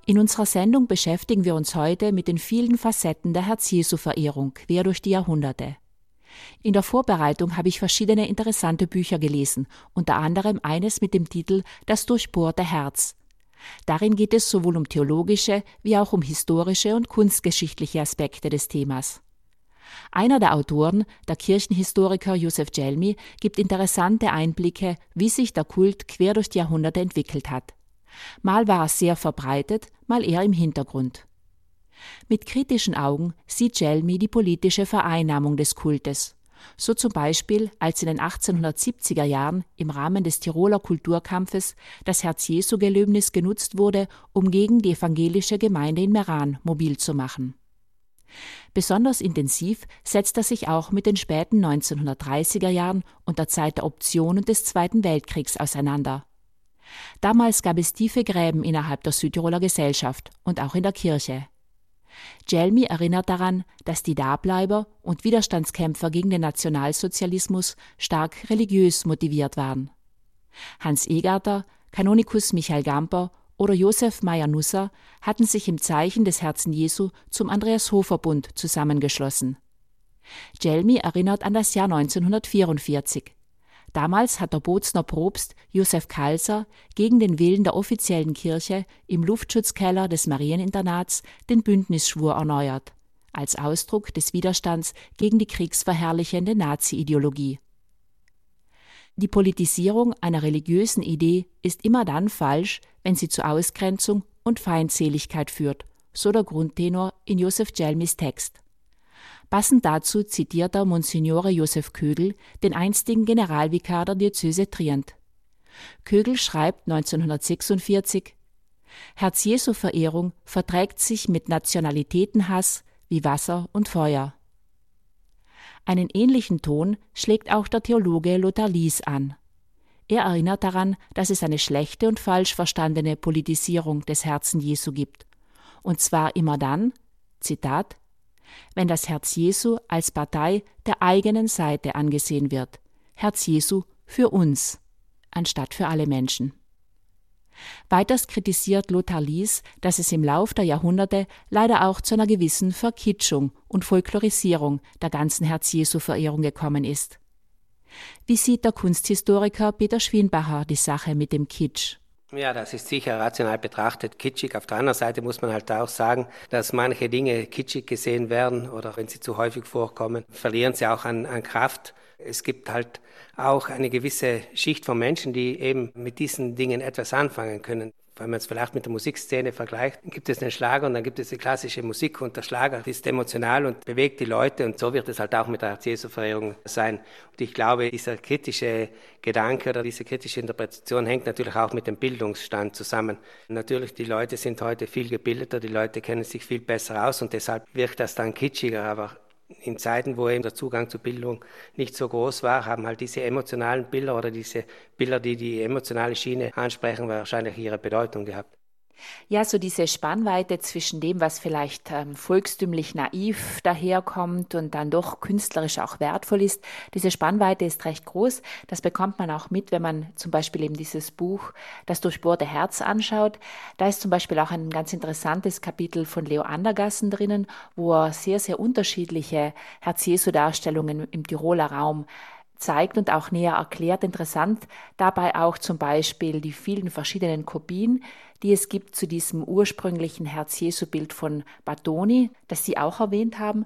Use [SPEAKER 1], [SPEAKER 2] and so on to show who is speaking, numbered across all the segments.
[SPEAKER 1] In unserer Sendung beschäftigen wir uns heute mit den vielen Facetten der Herz-Jesu-Verehrung quer durch die Jahrhunderte. In der Vorbereitung habe ich verschiedene interessante Bücher gelesen, unter anderem eines mit dem Titel »Das durchbohrte Herz«. Darin geht es sowohl um theologische wie auch um historische und kunstgeschichtliche Aspekte des Themas. Einer der Autoren, der Kirchenhistoriker Joseph Gelmi, gibt interessante Einblicke, wie sich der Kult quer durch die Jahrhunderte entwickelt hat. Mal war er sehr verbreitet, mal eher im Hintergrund. Mit kritischen Augen sieht Gelmi die politische Vereinnahmung des Kultes. So zum Beispiel, als in den 1870er Jahren im Rahmen des Tiroler Kulturkampfes das Herz-Jesu-Gelöbnis genutzt wurde, um gegen die evangelische Gemeinde in Meran mobil zu machen. Besonders intensiv setzt er sich auch mit den späten 1930er Jahren und der Zeit der Option und des Zweiten Weltkriegs auseinander. Damals gab es tiefe Gräben innerhalb der Südtiroler Gesellschaft und auch in der Kirche. Gelmi erinnert daran, dass die Dableiber und Widerstandskämpfer gegen den Nationalsozialismus stark religiös motiviert waren. Hans Egarter, Kanonikus Michael Gamper oder Josef Meyer-Nusser hatten sich im Zeichen des Herzen Jesu zum Andreas-Hofer-Bund zusammengeschlossen. Gelmi erinnert an das Jahr 1944. Damals hat der Bozner Propst Josef Kalser gegen den Willen der offiziellen Kirche im Luftschutzkeller des Marieninternats den Bündnisschwur erneuert, als Ausdruck des Widerstands gegen die kriegsverherrlichende Nazi-Ideologie. Die Politisierung einer religiösen Idee ist immer dann falsch, wenn sie zu Ausgrenzung und Feindseligkeit führt, so der Grundtenor in Joseph Gelmis Text. Passend dazu zitiert er Monsignore Josef Kögel, den einstigen Generalvikar der Diözese Trient. Kögel schreibt 1946: Herz-Jesu-Verehrung verträgt sich mit Nationalitätenhass wie Wasser und Feuer. Einen ähnlichen Ton schlägt auch der Theologe Lothar Lies an. Er erinnert daran, dass es eine schlechte und falsch verstandene Politisierung des Herzen Jesu gibt. Und zwar immer dann, Zitat, wenn das Herz Jesu als Partei der eigenen Seite angesehen wird. Herz Jesu für uns, anstatt für alle Menschen. Weiters kritisiert Lothar Lies, dass es im Lauf der Jahrhunderte leider auch zu einer gewissen Verkitschung und Folklorisierung der ganzen Herz-Jesu-Verehrung gekommen ist. Wie sieht der Kunsthistoriker Peter Schwienbacher die Sache mit dem Kitsch?
[SPEAKER 2] Ja, das ist sicher rational betrachtet kitschig. Auf der anderen Seite muss man halt auch sagen, dass manche Dinge kitschig gesehen werden oder wenn sie zu häufig vorkommen, verlieren sie auch an Kraft. Es gibt halt auch eine gewisse Schicht von Menschen, die eben mit diesen Dingen etwas anfangen können. Wenn man es vielleicht mit der Musikszene vergleicht, gibt es den Schlager und dann gibt es die klassische Musik und der Schlager ist emotional und bewegt die Leute und so wird es halt auch mit der Herz-Jesu-Verehrung sein. Und ich glaube, dieser kritische Gedanke oder diese kritische Interpretation hängt natürlich auch mit dem Bildungsstand zusammen. Natürlich, die Leute sind heute viel gebildeter, die Leute kennen sich viel besser aus und deshalb wirkt das dann kitschiger, aber in Zeiten, wo eben der Zugang zur Bildung nicht so groß war, haben halt diese emotionalen Bilder oder diese Bilder, die die emotionale Schiene ansprechen, wahrscheinlich ihre Bedeutung gehabt.
[SPEAKER 1] Ja, so diese Spannweite zwischen dem, was vielleicht volkstümlich naiv daherkommt und dann doch künstlerisch auch wertvoll ist, diese Spannweite ist recht groß. Das bekommt man auch mit, wenn man zum Beispiel eben dieses Buch »Das durchbohrte Herz« anschaut. Da ist zum Beispiel auch ein ganz interessantes Kapitel von Leo Andergassen drinnen, wo er sehr, sehr unterschiedliche Herz-Jesu-Darstellungen im Tiroler Raum zeigt und auch näher erklärt. Interessant dabei auch zum Beispiel die vielen verschiedenen Kopien, die es gibt zu diesem ursprünglichen Herz-Jesu-Bild von Battoni, das Sie auch erwähnt haben.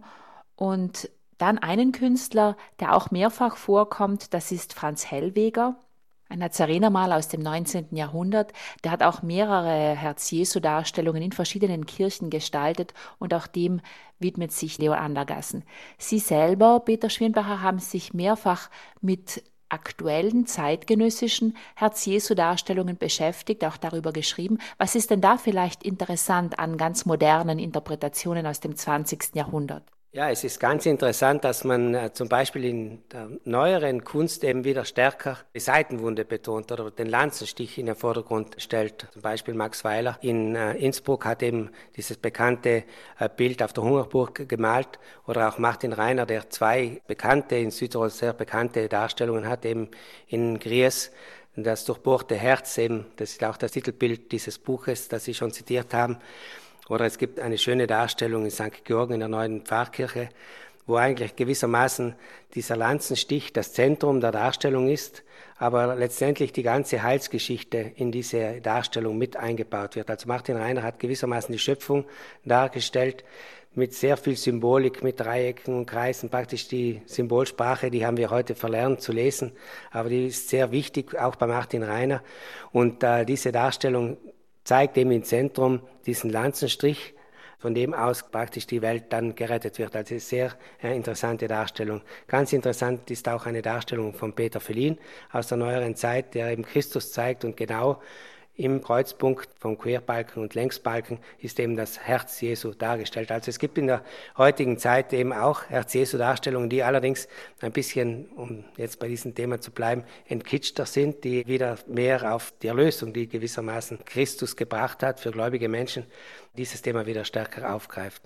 [SPEAKER 1] Und dann einen Künstler, der auch mehrfach vorkommt, das ist Franz Hellweger, ein Nazarenermaler aus dem 19. Jahrhundert. Der hat auch mehrere Herz-Jesu-Darstellungen in verschiedenen Kirchen gestaltet und auch dem widmet sich Leo Andergassen. Sie selber, Peter Schwienbacher, haben sich mehrfach mit aktuellen zeitgenössischen Herz-Jesu-Darstellungen beschäftigt, auch darüber geschrieben. Was ist denn da vielleicht interessant an ganz modernen Interpretationen aus dem 20. Jahrhundert?
[SPEAKER 2] Ja, es ist ganz interessant, dass man zum Beispiel in der neueren Kunst eben wieder stärker die Seitenwunde betont oder den Lanzenstich in den Vordergrund stellt. Zum Beispiel Max Weiler in Innsbruck hat eben dieses bekannte Bild auf der Hungerburg gemalt oder auch Martin Reiner, der zwei bekannte, in Südtirol sehr bekannte Darstellungen hat, eben in Gries, Das durchbohrte Herz eben, das ist auch das Titelbild dieses Buches, das Sie schon zitiert haben. Oder es gibt eine schöne Darstellung in St. Georgen in der neuen Pfarrkirche, wo eigentlich gewissermaßen dieser Lanzenstich das Zentrum der Darstellung ist, aber letztendlich die ganze Heilsgeschichte in diese Darstellung mit eingebaut wird. Also Martin Rainer hat gewissermaßen die Schöpfung dargestellt mit sehr viel Symbolik, mit Dreiecken und Kreisen, praktisch die Symbolsprache, die haben wir heute verlernt zu lesen, aber die ist sehr wichtig, auch bei Martin Rainer. Und diese Darstellung zeigt eben im Zentrum diesen Lanzenstrich, von dem aus praktisch die Welt dann gerettet wird. Also eine sehr interessante Darstellung. Ganz interessant ist auch eine Darstellung von Peter Felin aus der neueren Zeit, der eben Christus zeigt und genau im Kreuzpunkt von Querbalken und Längsbalken ist eben das Herz Jesu dargestellt. Also es gibt in der heutigen Zeit eben auch Herz Jesu Darstellungen, die allerdings ein bisschen, um jetzt bei diesem Thema zu bleiben, entkitschter sind, die wieder mehr auf die Erlösung, die gewissermaßen Christus gebracht hat für gläubige Menschen, dieses Thema wieder stärker aufgreift.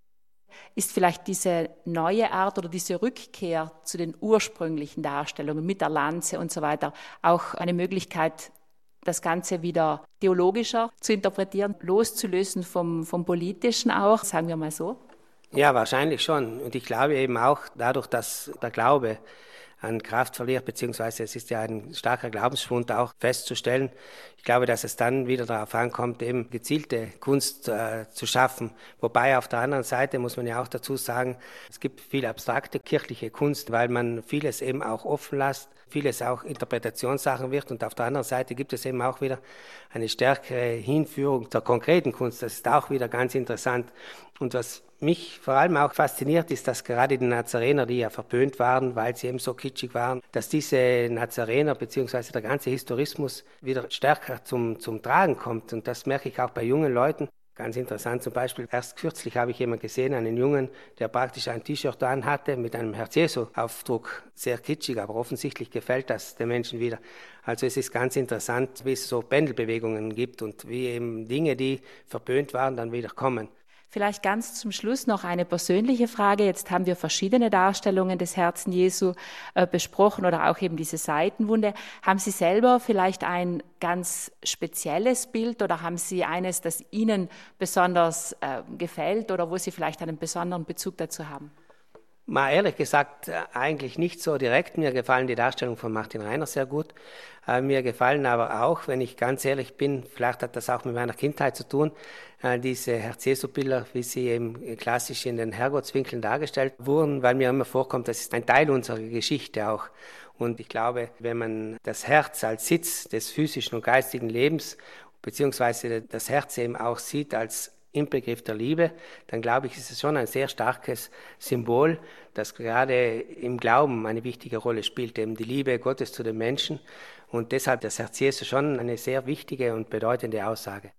[SPEAKER 1] Ist vielleicht diese neue Art oder diese Rückkehr zu den ursprünglichen Darstellungen mit der Lanze und so weiter auch eine Möglichkeit, das Ganze wieder theologischer zu interpretieren, loszulösen vom Politischen auch, sagen wir mal so?
[SPEAKER 2] Ja, wahrscheinlich schon. Und ich glaube eben auch dadurch, dass der Glaube an Kraft verliert, beziehungsweise es ist ja ein starker Glaubensschwund auch festzustellen. Ich glaube, dass es dann wieder darauf ankommt, eben gezielte Kunst zu schaffen. Wobei auf der anderen Seite muss man ja auch dazu sagen, es gibt viel abstrakte kirchliche Kunst, weil man vieles eben auch offen lässt, vieles auch Interpretationssachen wird. Und auf der anderen Seite gibt es eben auch wieder eine stärkere Hinführung zur konkreten Kunst. Das ist auch wieder ganz interessant. Und was mich vor allem auch fasziniert, ist, dass gerade die Nazarener, die ja verpönt waren, weil sie eben so kitschig waren, dass diese Nazarener bzw. der ganze Historismus wieder stärker zum Tragen kommt. Und das merke ich auch bei jungen Leuten. Ganz interessant zum Beispiel, erst kürzlich habe ich jemanden gesehen, einen Jungen, der praktisch ein T-Shirt an hatte mit einem Herz Jesu-Aufdruck. Sehr kitschig, aber offensichtlich gefällt das den Menschen wieder. Also es ist ganz interessant, wie es so Pendelbewegungen gibt und wie eben Dinge, die verpönt waren, dann wieder kommen.
[SPEAKER 1] Vielleicht ganz zum Schluss noch eine persönliche Frage. Jetzt haben wir verschiedene Darstellungen des Herzen Jesu besprochen oder auch eben diese Seitenwunde. Haben Sie selber vielleicht ein ganz spezielles Bild oder haben Sie eines, das Ihnen besonders gefällt oder wo Sie vielleicht einen besonderen Bezug dazu haben?
[SPEAKER 2] Mal ehrlich gesagt, eigentlich nicht so direkt. Mir gefallen die Darstellungen von Martin Rainer sehr gut. Mir gefallen aber auch, wenn ich ganz ehrlich bin, vielleicht hat das auch mit meiner Kindheit zu tun, diese Herz-Jesu-Bilder, wie sie eben klassisch in den Herrgottswinkeln dargestellt wurden, weil mir immer vorkommt, das ist ein Teil unserer Geschichte auch. Und ich glaube, wenn man das Herz als Sitz des physischen und geistigen Lebens, beziehungsweise das Herz eben auch sieht als Inbegriff der Liebe, dann glaube ich, ist es schon ein sehr starkes Symbol, das gerade im Glauben eine wichtige Rolle spielt, eben die Liebe Gottes zu den Menschen. Und deshalb das Herz Jesu schon eine sehr wichtige und bedeutende Aussage.